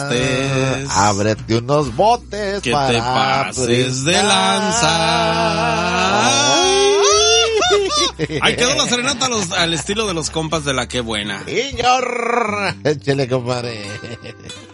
Ábrete unos botes que para te pases de lanza. Ahí quedó la serenata al estilo de los compas de La Qué Buena. Señor, échale, compadre.